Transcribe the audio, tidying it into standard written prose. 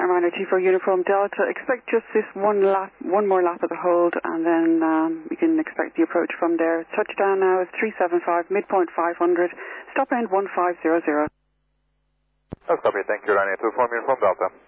Armando T4 Uniform Delta, expect just this one more lap of the hold, and then we can expect the approach from there. Touchdown now is 375, midpoint 500, stop end 1500. Oh, copy, thank you, Ryanair 24 Uniform Delta.